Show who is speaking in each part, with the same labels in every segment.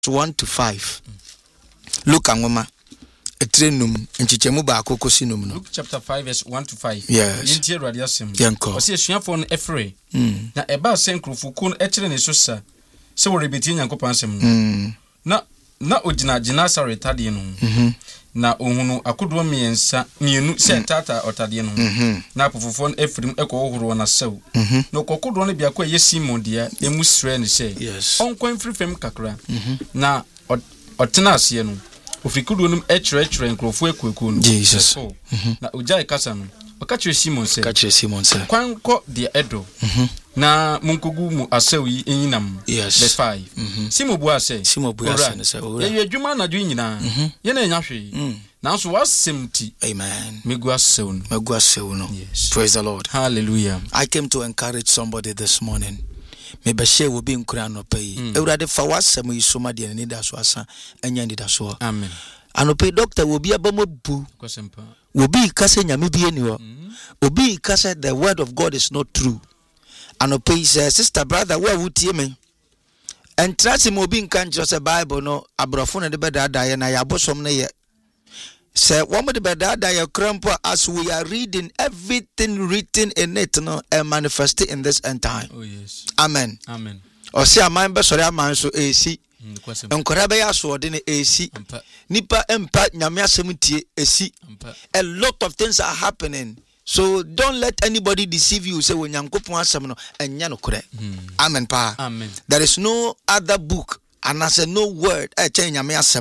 Speaker 1: 1 to 5. Look angoma etrenum enchichemu ba akokosi num no.
Speaker 2: Luke chapter 5 verse 1 to 5.
Speaker 1: Yes.
Speaker 2: Yenti Awurade asem.
Speaker 1: Yenko.
Speaker 2: Ose esuafo no efre. Na eba senkrofo kun ekire ne so sa. Se wo rebeti Nyankopon asem no. Na ogina saretade no. Na ohunu akodo mienu se tata otade no. Na apofofo no efrim ekohoro na sew. No kokodo no bia ko ye Simon dia emu sre ne se. Onkwan frifem kakra. Na otena ase no. Ofikudu num echre nkrofo ekueku no.
Speaker 1: Jesus.
Speaker 2: Na ojai kasa no. Okachire Simon se. Kwan ko de edo. Na munkogu mu asewi enyinam. Verse 5. Simon bua se ne se ora. Ye adwuma na dwo nyina. Ye na enya hwe. Now so wasemti.
Speaker 1: Amen.
Speaker 2: Megu asew no. Yes.
Speaker 1: Praise the Lord.
Speaker 2: Hallelujah.
Speaker 1: I came to encourage somebody this morning. Maybe she will be in Korean no pay. Everybody for what some is so mad and need us was and yandid us.
Speaker 2: Amen.
Speaker 1: And pay doctor will be a bomb will be cussing Yamibi anywhere. Will be cussing the word of God is not true. And pay sister brother, where would you mean? And trust him will be in country a Bible no abrafon and the bed and I abosom ne. Say one of the better that as we are reading everything written in it and manifested in this end time.
Speaker 2: Oh yes.
Speaker 1: Amen.
Speaker 2: Amen.
Speaker 1: Or say a man be sorry a man so AC. Enkorabe ya so ordine AC. Nipa empa nyame asemutie AC. A lot of things are happening. So don't let anybody deceive you. Say when Nyankopon asem no enya no kore. Amen pa.
Speaker 2: Amen.
Speaker 1: There is no other book. And I said no word. And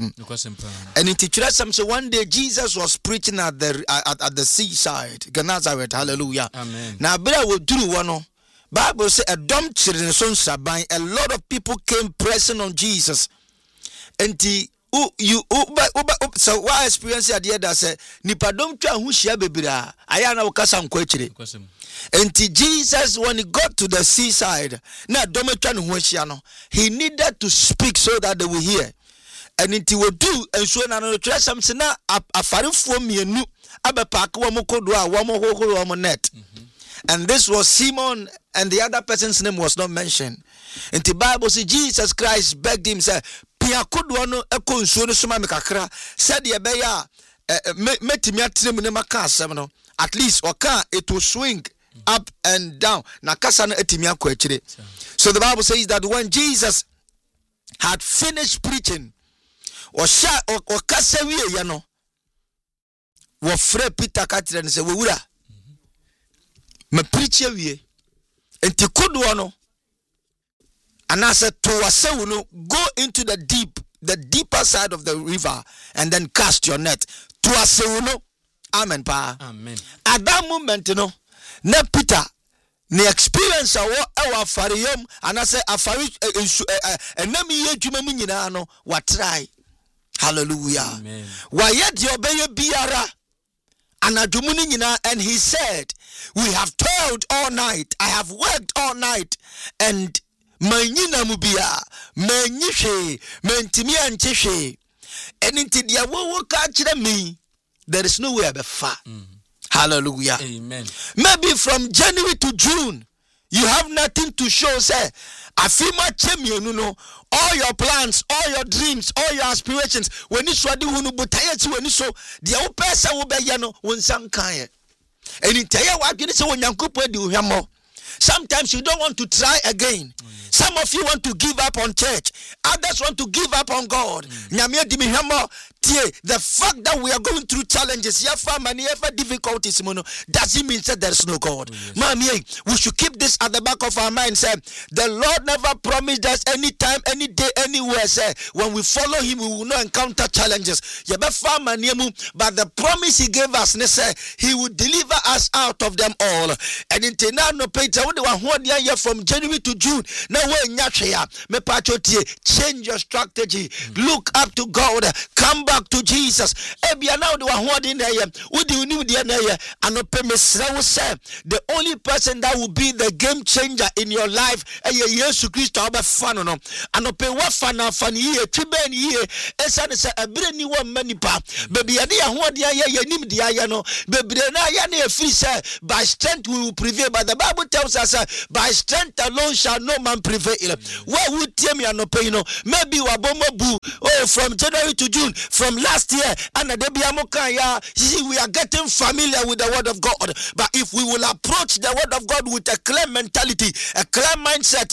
Speaker 1: in teacher say one day Jesus was preaching at the seaside, Nazareth. Hallelujah.
Speaker 2: Amen.
Speaker 1: Now brother will do one. Bible say a dumb children son sabai. A lot of people came pressing on Jesus. And so what experience idea that say nipa dom twa hu hia bebira. Aya na ukasa nkwachire. And Jesus, when he got to the seaside, he needed to speak so that they will hear. And it will do, and so something a fari for me and net. And this was Simon, and the other person's name was not mentioned. And the Bible says Jesus Christ begged him, said, said at least it will swing up and down. So the Bible says that when Jesus had finished preaching, or kasewi yano, wo fre Peter katire ne se wura. Me preach we. Enti kodo no. And I said to wasewu no, go into the deeper side of the river and then cast your net. To wasewu no. Amen pa.
Speaker 2: Amen.
Speaker 1: At that moment, you know, na Peter, the experience of our fariyom, and I say afari and nami ye juma munyina no wa try. Hallelujah.
Speaker 2: Amen.
Speaker 1: Wa yet your beye biara anadumuni nyina, and he said, we have toiled all night. I have worked all night, and manyina mubia manyishe mentimi ancheshe, and into dia wo ka kire me. There is nowhere but far. Hallelujah.
Speaker 2: Amen.
Speaker 1: Maybe from January to June, you have nothing to show. Say, afima chemi no. All your plans, all your dreams, all your aspirations. When you swadi hunu butaya when you so the old person will be yano when some kind. And in taya wa gini se when yankupo di uhamo. Sometimes you don't want to try again. Some of you want to give up on church. Others want to give up on God. The fact that we are going through challenges, difficulties, doesn't mean that there is no God. We should keep this at the back of our minds. The Lord never promised us any time, any day, anywhere. When we follow Him, we will not encounter challenges. But the promise He gave us, He will deliver us out of them all. And in from January to June, change your strategy. Look up to God. Come back to Jesus. The only person that will be the game changer in your life is by strength we will prevail. But the Bible tells Jesus said, by strength alone shall no man prevail. Where would me and no pay? Maybe from January to June, from last year, and we are getting familiar with the word of God. But if we will approach the word of God with a clear mentality, a clear mindset,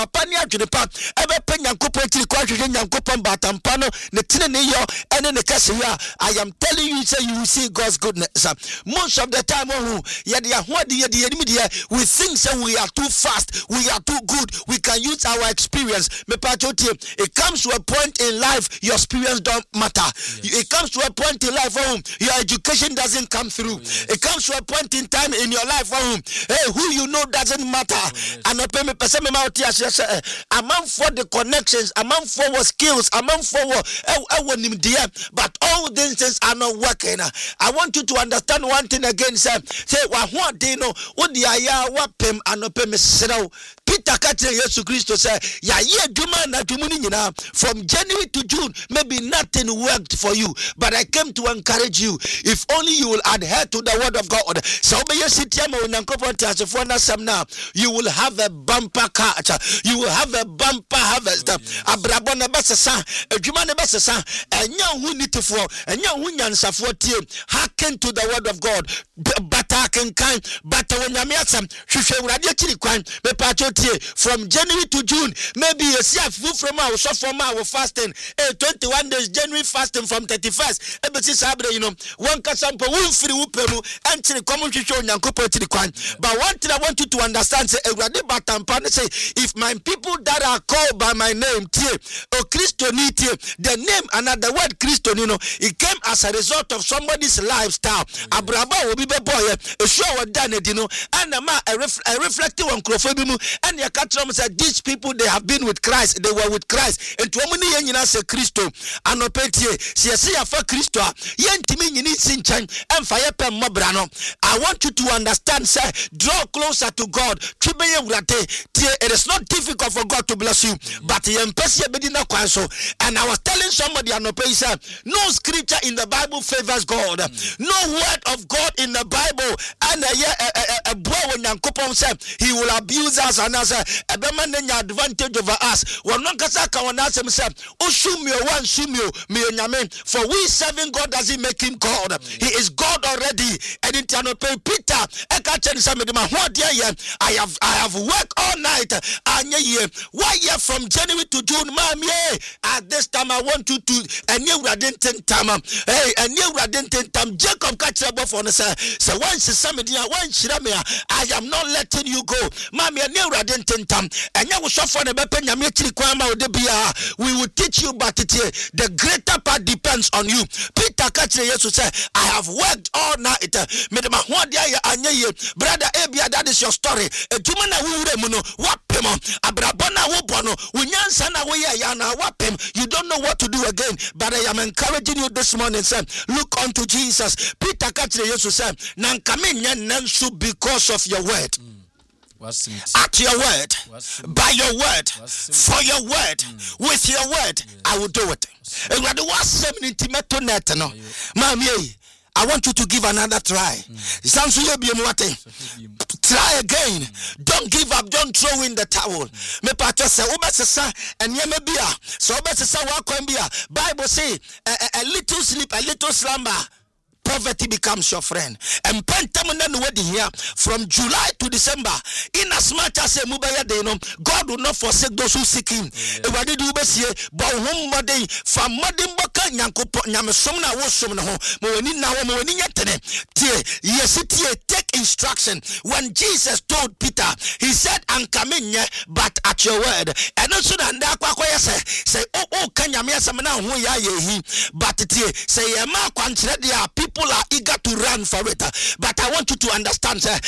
Speaker 1: I am telling you, say you will see God's goodness. Most of the time, we think that we are too fast, we are too good, we can use our experience. It comes to a point in life, your experience don't matter. It comes to a point in life, your education doesn't come through. It comes to a point in time in your life, who you know doesn't matter. And among for the connections, among for skills, among for but all these things are not working. I want you to understand one thing again. Say what they know, what the aya wapem anope mesrao. Peter Katre Jesus Christ said, from January to June, maybe nothing worked for you, but I came to encourage you. If only you will adhere to the word of God, you will have a bumper catch, you will have a bumper harvest. Abrabona Bassasa, a Jumane Bassasa, and young who need to fall, and young who answer for team, hearken to the word of God. But I can kind, but when you meet some, she shall radiate from January to June, maybe you see a food from our fasting, 21 days, January fasting from 31st. One casampo, one free whoopenu, and to the common show but one thing I want you to understand, say, if my people that are called by my name, the name, another word Christonino, it came as a result of somebody's lifestyle. Abraba will be boy, a show done it, and I reflected on Crofebimu, and Yakatram said, these people, they have been with Christ, they were with Christ, and to many say Christo, and Opetie, see for Christo, Yentimi, you need Sinchan, and Fire Pem Mobrano. I want you to understand, sir, draw closer to God. It is not difficult for God to bless you, but and I was telling somebody, no scripture in the Bible favors God, no word of God in the Bible, and a boy when Yankopon said he will abuse us and as a advantage over us. One Kasaka when ask himself, for we serving God doesn't make him God. He is God already. And in Peter, I have worked all night. Why from January to June, at this time I want you to a new Radinton Tama. Hey, a new Radinton Tam Jacob Catchable for the so once somebody, one Shiramia, I am not letting you go. Mammy, a new Radinton Tam, and you will suffer the weapon. We will teach you, but the greater part depends on you. Peter Catcher, yes, to say, I have worked all night. Brother Abia, that is your story. A Jumana Wuremuno, Wapemo, Abrabana Wubono, Winyansana Wayana Wapem. You don't know what to do again, but I am encouraging you this morning, sir. Look unto Jesus. Peter Katre Jesus said, Nankaminya Nansu because of your word. At your word, by your word, for your word, with your word, I will do it. I want you to give another try. Try again. Don't give up. Don't throw in the towel. Bible say a little sleep, a little slumber, poverty becomes your friend. And from July to December, in as much as God will not forsake those who seek him. Take instruction. When Jesus told Peter, he said, I'm coming, but at your word. And also say, oh, can you but say, people are eager to run for it, but I want you to understand, sir,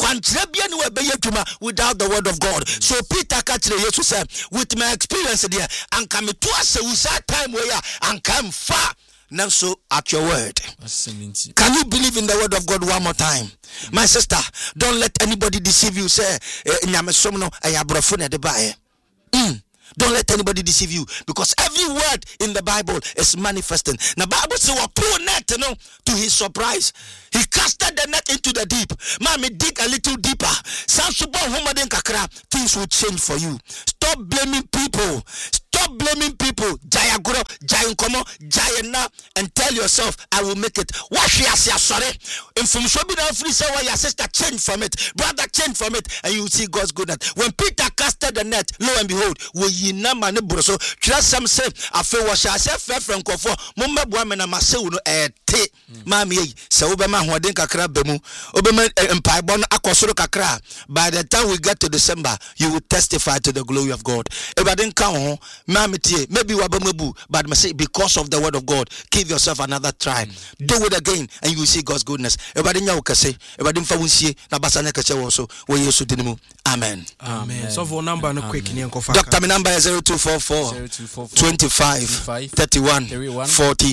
Speaker 1: without the word of God. So Peter Katre Jesus said, with my experience there, and come to us a time where I come far. Now, so at your word. Can you believe in the word of God one more time? My sister, don't let anybody deceive you. Say, Don't let anybody deceive you, because every word in the Bible is manifesting. The Bible says, net, to his surprise, he casted the net into the deep. Mommy, dig a little deeper. Things will change for you. Stop blaming people. Stop blaming people. Jayaguro, Jayankomo, Jayana, and tell yourself, I will make it. What she has sorry. And from Shobina free say why your sister change from it, brother change from it, and you will see God's goodness. When Peter casted the net, lo and behold, we yina mane broso. Just some say, I feel what I say, fair from Kofo, Mumma Boaman and Maseuno, te, Mammy, so Obama, who didn't kakra bemu, Obama and Pibon Akosoro kakra. By the time we get to December, you will testify to the glory of God. If I didn't come home, maybe wabamubu, but must say because of the word of God, give yourself another try. Do it again, and you will see God's goodness. Everybody know say, everybody fawunsie na basane kase also we yesu dinimu. Amen.
Speaker 3: Amen. So for number no quick ni enko fa.
Speaker 1: Doctor, my number is 0244 25 31 40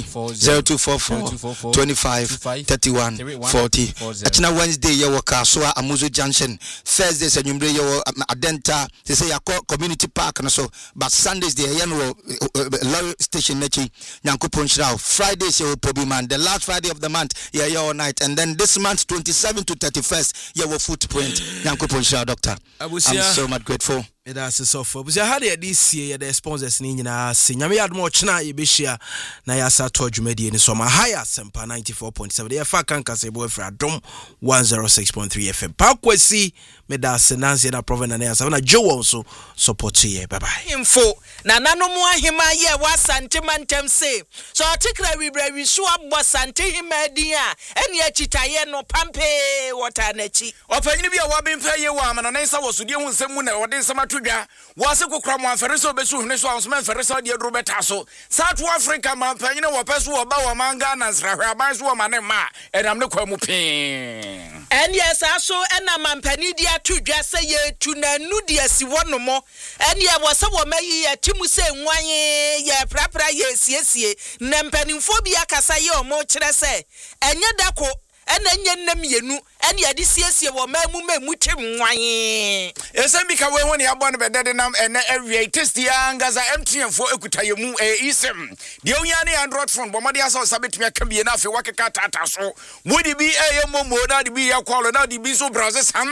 Speaker 1: 0244 25 31 40. Achina Wednesday you work so Amuzo Junction. Thursday se nyumbre you Adenta. They say yakọ community park and so, but Sundays the lorry station nechi Nyankopon Shirao. Fridays you probably man. The last Friday of the month you all night, and then this month 27 to 31st you will footprint Nyankopon Shirao. Doctor, I'm so much grateful.
Speaker 3: That's so for. But how did this year the sponsors ni nyina se nyame yad mo chena ye behia na ya sa to dwumadi ni so ma higher sempa 94.7 the fa kan kase bo fra dom 106.3 FM pakwasi me da senanse na proven na ya sa na jowo so support ye. Bye bye
Speaker 4: info na nanu mu ahima ye wasante mantem se so tikra wibra wi so abosante hima din a ene achitaye no pampe water na chi
Speaker 5: opanyini bi a wabemfa ye wa amana nsa wosudie hu nsem mu na wode nsema tudwa wase kokra mo anfere obesu hune so ansoma anfere so de drobeta so South Africa man panyini wo peso wo ba wo manga na nsrahwe aban so wo mane ma enam ne kwa mu pin
Speaker 4: ene aso ena mampani dia tudwa se ye tunanu dia si wonomo ene wose wo mayi ye timu se nwan ye prapra ye siesie na mpanimfo bi akasa ye omo kire se enye dako ena nyennem yenu ene yade siesie wo mamu tim nwan
Speaker 5: esem ka we honi abon be dede nam ene awie test ya ngaza MTN4 ekutaye mu isem de onya ne Android phone bo mode asa sabetumi aka bie na afi wakeka tata so wodi bi momo na de bi ya kwalo na de bi so browser sam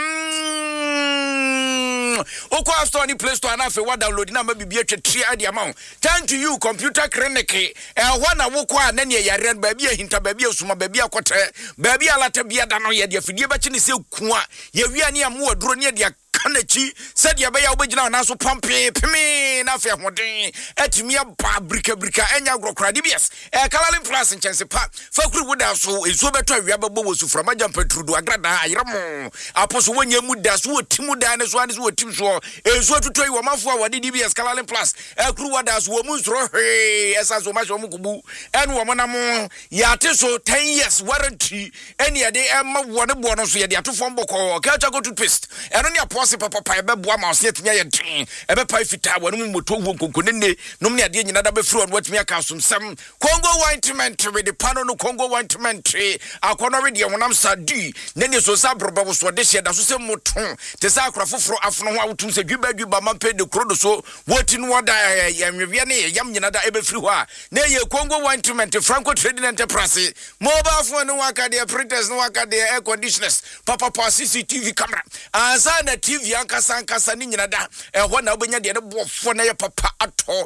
Speaker 5: Oko App Store ni Play Store na afi wa download na ma bibia twetri ade amount. Thank to you computer clinic ho na wo kwa na ne yare ba bia hinta ba bia suma ba bia kote ba bia lata bia da no ye de afidie ba chi ne se ku a ye wia ne am wo duro ne de kanachi said ya baya obegina na so pampe peme na afia hoden atimi aba brika enya grokra DBS Kalalen Plus nchense pa fakuru woda so ezo beto awia babo wosu from ajampetrudu agrada ayiramo aposo wonya mu da so otimu da ne so ane so otim so ezo tutoi wo mafo a wode DBS Kalalen Plus ekuru woda so wo mu nsoro he esa so ma so mu kubu ene wo monam ya te so 10 years warranty ene ya de emma wode bo no so ya de atofo mboko ka cha go toothpaste eno ne apose papa ebe boa ma so yetnya ye den ebe pa fita wonu moto wo konkonne nom ne ade nyina da be fru on watimi aka somsam Congo ointment with the pano no Congo ointment akono we de wonam sadi ne ne so sa broba wo so de hye da so se moto te sa akra foforo afono ho awotum se dwuba ma pe de krodo so wotin woda yanwe ne yam nyina da ebe fru ho a ne ye Congo ointment Franco Trading Enterprise mobile phone no waka de printers no waka de air conditioners papa CCTV camera ansa na TV ankasa ni nyina da ho na obenya de bofo na ye papa ato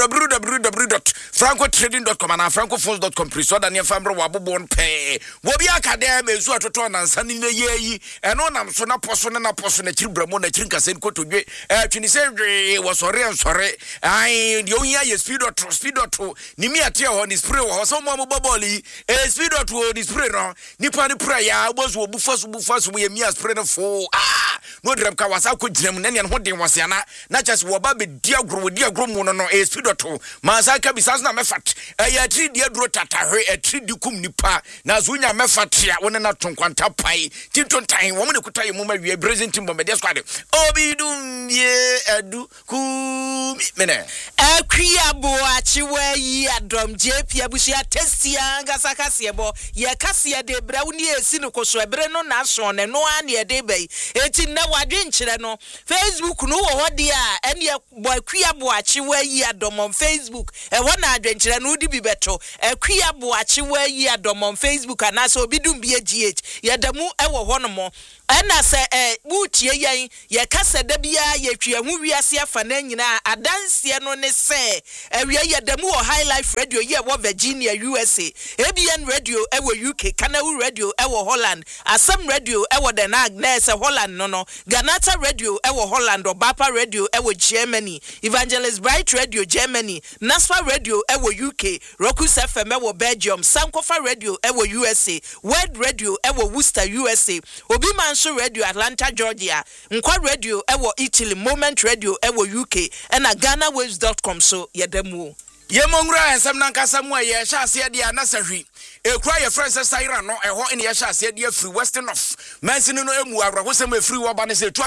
Speaker 5: www.francotrading.com and francophones.com priso da ne famro wabobon pe wo bi akade mezu atoto na nsa ni yeyi eno nam so na poso na chiribramo na chirinkase nkotodwe twini se wo sore ai de ohia ye speed to ni mi ate ho ni spray wo so mo boboli speed to ni spray no nipa ni pray ya bozo obufaso ye mi spray no fo no drem ka wasa ko gyinem na ne ho den wasiana na chase wo ba be diagro mu no speed to mansa ka bisas na mefat ya tri dia duro tatahwe tri dikum nipa na zunya mefat ya wona na tonkwanta pai tintontan wo ne kutaye mu ma wie present timbo me de squad obidum ye adu ku mene
Speaker 4: akria bo achiwa yi adom JP abusia testia ngasa kasebo ye kase de bra woni esi no koso ebre no na so ne no an ye de bai eti na wadwe adwenkyere no Facebook no wo hode a ene boakua boachi wa yi adom on Facebook wo na adwenkyere no di bi beto akua boachi wa yi adom on Facebook anaso obidum bi GH yedamu wo hono ana se butie yan ye kasa da bia ye twa hu wiase afa na nyina adanse no ne se awia yedamu wo High Life Radio ye wo Virginia USA ABN Radio wo UK Kanawu Radio wo Holland Asam Radio wo the Agnes Holland no Ganata Radio wo Holland Obapa Radio wo Germany Evangelist Bright Radio Germany Nasfa Radio wo UK Rokus FM wo Belgium Sankofa Radio wo USA World Radio wo Worcester USA Obi Manso Radio Atlanta Georgia Nkwa Radio wo Italy Moment Radio wo UK and GhanaWaves.com so yedamu
Speaker 5: Yemongra ensem nankasa mu ye hya ase de anasahwi ekura ye friend Saira no eho ene ye hya ase de free western of mansini no emu awrahosem free wo ba ne se etu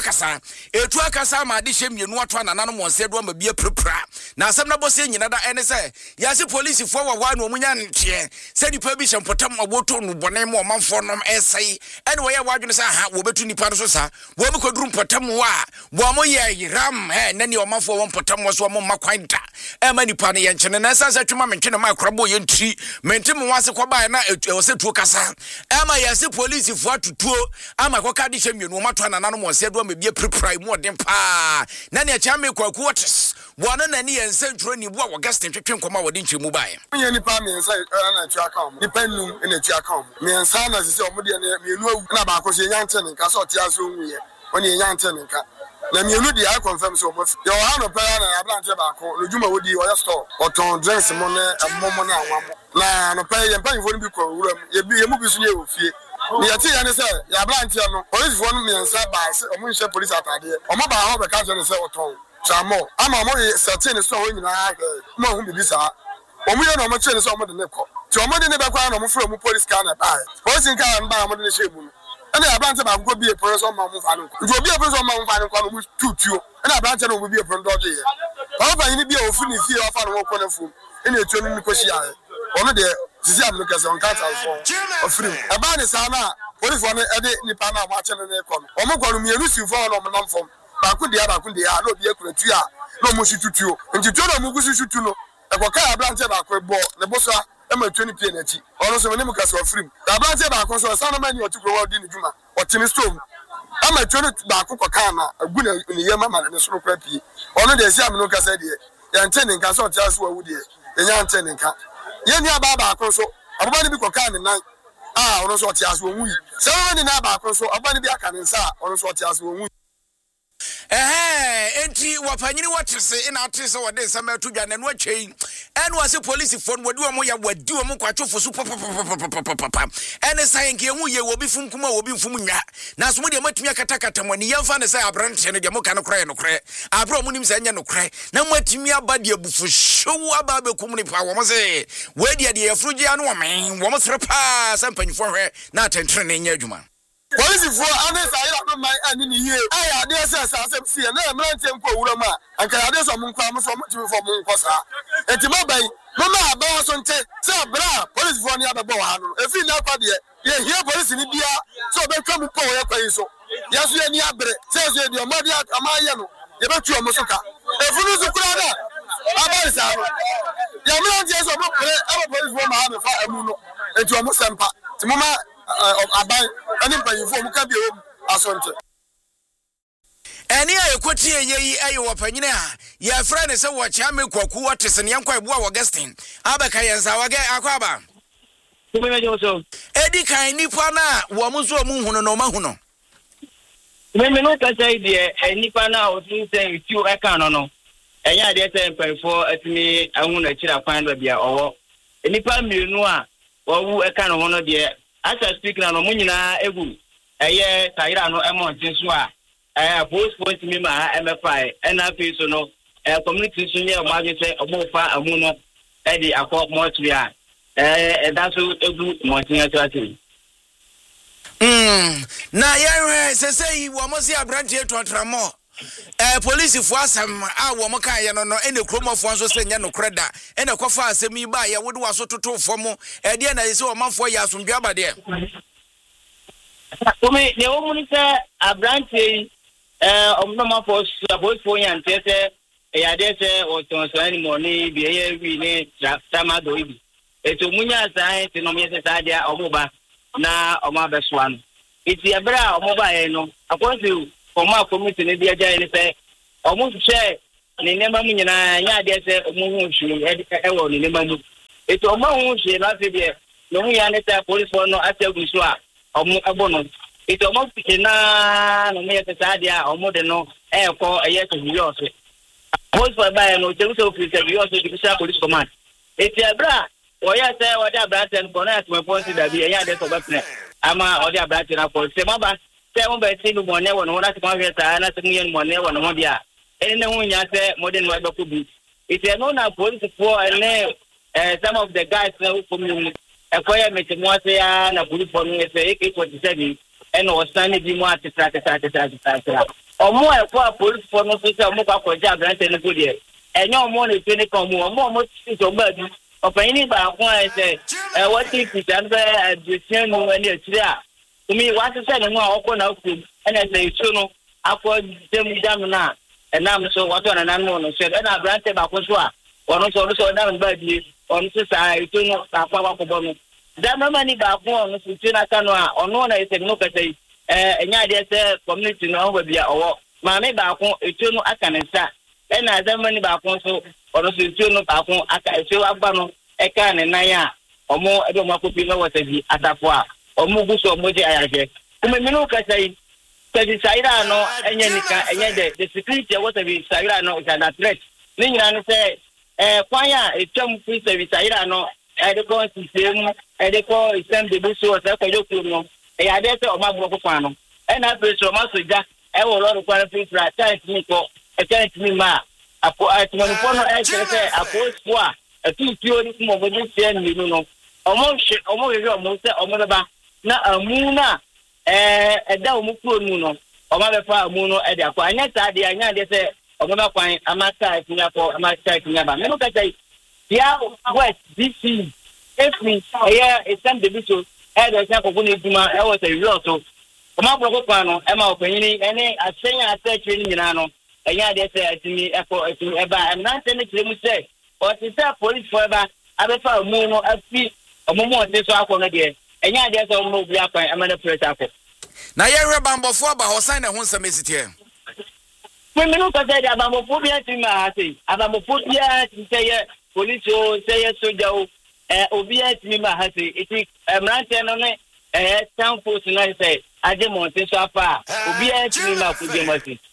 Speaker 5: akasa ma de hye mienu ato anana mo nse do ma bia prepra na asem na bose nyina da ene se yase police fo wa wa no munya ntie se dipa bi hyempotam aboto no bone mo manfo no esai ene wo ye wadwene se ha wo betu nipa no so sa wo me koduru potam wo a wo mo ye ram na ne o manfo wo potam wo so mo makwanta e ma nipa no ye na sansa twuma mentwe na makrabo ye ntri mente mo wase kwa na ose tuo kasa ama yase police fo atutuo ama koka de hye mienu mato anana no mo se do ma bia preprai mu odem pa na ne acha me kwaku wates wona na ne yense ntro ni bu a Augustine twetwe nkoma wode nchemu bae
Speaker 6: ye nipa me nsa na tu account nipa num na tu account me nsa na se omo de mienu awu na ba ko se yante ne nka so te aso nwuye oni yante ne nka na mienu de I confirm so mo yo ha no pa na ablante ba ko lojuma wodi o ya store oton drinks mo ne ammo na awamo na no pa ye mpanfo no bi ko wuram ye bi ye mu bi so ye ofie ni yati ya ne se ya ablante no police fo no miensa ba se omo nhye police atade omo ba ha be ka se ne se oton chamo ama mo ye certain so ho nyina ha mo hu bi sa omo ye no mo che ne so omo de ne ko ti omo de ne be kwa na mo fro mu police car na ba police car na ba mo de ne shebu no ene ablante ba go bi e police o ma mo fa no nti obi e police o ma mo fa no kwa no mu tutuo ene ablante no obi e police doje ye o ba yin bi e ofu ni fie o fa no ko na fu ene etuo no ni ko hia ono de sisi am no kase on kata so ofrim aba ni sa na police for no e de nipa na ma che ne ko o mo kwa no mienu si fo no mo nam fom ba ku dia na obi e kura tu a no mo si tutuo nti tuo no mo gu si tutu no e ko ka ablante ba ko bo ne boso e ma 20 pie na chi ono so ne mo kase ofrim ablante ba ko so sa no ma ni otukro wa di ni juma o timi storm ama 20 ba ko ka na agu na ni yema ma ne so kra pie ono de si am no kase de ya ntene nka so tia so awu de enya ntene nka ye ni aba ba ko so aboba ni bi ko ka ne nan ono so tia so owu yi se wo ni na ba ko so aboba ni bi aka ne nsa ono so tia so owu
Speaker 5: enti wapanyini watrese ina atrese wode nsama atudwa na no atwei ene wase police phone wodi wo ya wadi wo kwatofo su papa ene sai nke hu ye wobi fum kuma wobi fum nya na so mo de matumi akatakata mo ni yemfa ne sai abrante ne de mo kan kra no kra abro mo nim sai nya no kra na matumi abade abufu show aba be kum ni pa wo mo se wedi de yefruji anu wo men wo mo sere pa sampanyfo hwe na atentre ne nya adwuma
Speaker 6: police for honest I don't mind any ye I dey say see na emrante nko wura ma anka ya dey so mo nkwa mo so mo timi for mo nkosa enti mo bai mo ma ba so nte say bra police for ni abebo wa no efi na kwa de ye here police ni bia so be twa mo po ye kwa yi so yeso ye ni abre say so ye mo dia amaye no ye betu o mo so ka efu no so kura da abari sa no ya emrante so mo pre aba police for ma ha me fa amu no enti o mo sempa ti mo ma abai ani mpanyifo mu ka bi asonte
Speaker 5: eni ayekoti eyi ayo wapanyine a ya fra ne se wo cha me kwaku watese ne yankwa ebu a Augustine abeka yensa wage akwaba
Speaker 7: kume joso
Speaker 5: edi kan nipa na wo mu so mu hunu no mahuno
Speaker 7: me no ka say de nipa na o tin say tiu e kan no enya de say mpanyifo atimi ahunu akira kwan ba bia owo nipa mienu a wo e kan no de asa speaker no munyina egu eye Saira no emontin so a post point me ma MFI na face so no community so near ma say omofa amu no e di akọ mortuary that so egu montin atati
Speaker 5: na ye say wo mo si abrante tontramo police fo asam a wo mo kan ye no ene kromofo nso se nya no kreda ene kofa asem yi ba ye wode waso toto fo mo de na se wo manfo ya asomdwa abade
Speaker 7: kome ne wo mu ni se abrante Omnoma for yan tete ya dese o tonso ni moni bi ye wi ni tama do ibi eto munya sai ti no me se sadia omoba na oma beswan iti ebra omoba ye no akonsi former committee ni dia ja ni se omo hye ni nema mu nyina nya dese omo hu hwe e wo ni nema mu eto omo hu hwe na se de no mu ya ne ta police for no ategu so a omo abono eto omo na no me se sadia omo de no ko eye to yo so police for by no tell so free to yo so the police command eti abra o ya say o da bra ten ko na to point da bi ya de so bapne ama o da bra ten na police ma ba say mo be ti mo ne won na ti ma fe sa na ti mo mo ne won mo dia ene hu nya say modern wa be ko bi eti no na police for ene some of the guys who come in akoya metemo say ya na police for no say AK47 ene o stand bi mo atitra omo ekwa police for no say omo kwa ja grant ene go there enyo omo ne twe ne kan omo ti so gba bi opan ni ba ko say what if it and the same no ene atire a umi wa say ne ho akọ na ku ene say itu no akọ dem dam na enam so wato na nan no so ene grant ba ko so a ono so dam ba bi ono so sa itu no akwa wa ko bo no dam ma ni ba ko ono so tu na kanu a ono na ise no ka say enya de say community no ho bia owo ma me ba ko etu no aka ne sa e na zamani ba ko so oro so etu no ba ko aka etu agba no e ka ne nan a omo e do makopi no wata bi atafo a omo gu so omo je ayaje kuma me no ka say tadi saira no enya nika enya de security wata bi saira no is an threat ni nyina no say kwan a etum free service saira no e de ko system e de ko system de bu so say ko yoku no ya de say o ma bro ko kwan no e na preso ma soja e wo lo ko free fra tight ni ko e tight ni ma apo atmoni fono e kete apo swa e tu ni mo bo ni se ni no omo we omo se omo ba na amuna e da omo kuro nu no omo be fa amu no e de akwa anya ta de anya de se omo ba kwan amata ifunya ko amata ifunya ba me no ka say ya west DC if me here is some the biso e de se ko ni duma e wo se result so omo bro ko no e ma opanyini ene asenya atachiri ni nyina no enya de se atimi e ba na se ne kire mu se o ti se police forever abefa mu no afi omo mo te so akọ no de enya de se omo bi akwan amana press akọ
Speaker 5: na ye hwe bambofo aba hosan na ho nsam esitie
Speaker 7: me no ka say abamofo bi atimi ma say abamofo bi atimi ye police o say ye soja o obi atimi ma ha say iti emrante no ne town force na say aje mo te so afa obi atimi ma ku je mo say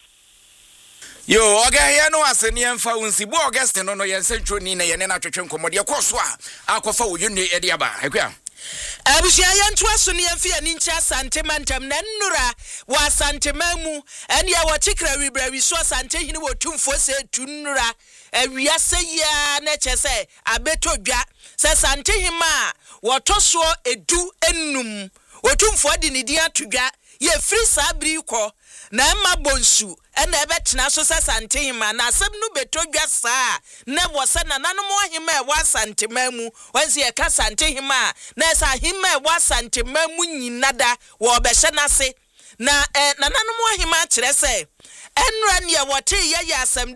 Speaker 5: yo oga ye no aseni emfa unsi bo August no ye sentro ni na ye ne na twetwe nkomode koso a akofa wo yuni e de aba akwa
Speaker 4: abusia yentu aso ne yemfi ani ncha sante mantam na nnura wa sante mamu ene ya wo tikra wibrawi so sante hini wo tumfo se tunura awia se ya na chese abeto dwa se sante hima wo toso edu ennum wo tumfo de ne dia atodwa ye free sabri ko na ma bonsu ena ebetena so sasante hima na asem no betodwa saa na wose na nanom hima e wasante mamu wansi e ka sante hima na sa hima e wasante mamu nyinada wo behye nase na nanom hima kire se enra ne wote ye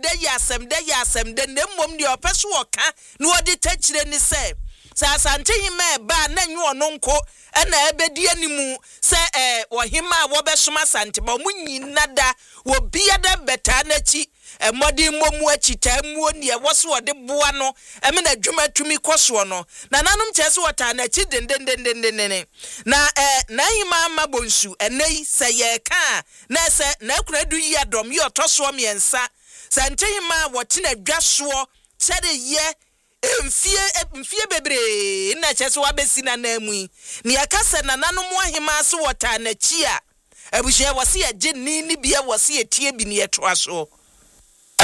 Speaker 4: asemde na mmom de opeso woka na wodi takire ni se sasante hima e ba na nyu ono nko ena ebedi animu se wohima wo besoma sante ba munyinada wo biada beta na chi modi momu achi tamu ne woso wode boa no eme na dwuma tumi koso no na nanom chese wota na chi dendendendendene na hima ma bonsu enei se ye ka na se na kura du yi adom yi otoso miensa sante hima wote na dwaso chede ye mfie bebre na chese wa besi na namu ni akase na nanom ahima so wota na chi a abuhia wose ye ni bia wose ye tie bi ne eto aso